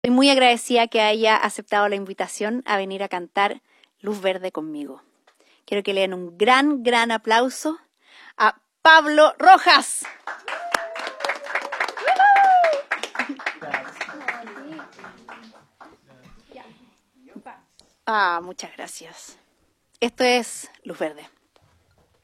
Estoy muy agradecida que haya aceptado la invitación a venir a cantar Luz Verde conmigo. Quiero que le den un gran, gran aplauso a Pablo Rojas. Muchas gracias. Esto es Luz Verde.